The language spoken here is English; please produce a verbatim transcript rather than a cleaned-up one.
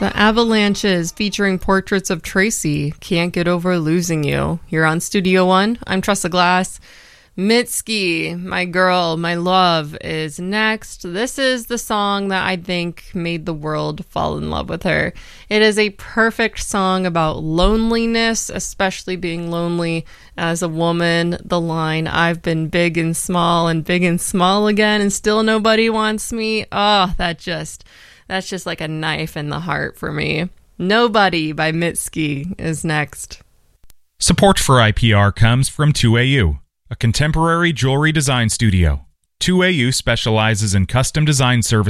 The Avalanches featuring Portraits of Tracy, Can't Get Over Losing You. You're on Studio One. I'm Tressa Glass. Mitski, my girl, my love, is next. This is the song that I think made the world fall in love with her. It is a perfect song about loneliness, especially being lonely as a woman. The line, I've been big and small and big and small again and still nobody wants me. Oh, that just, that's just like a knife in the heart for me. Nobody by Mitski is next. Support for I P R comes from two A U. A contemporary jewelry design studio. two A U specializes in custom design services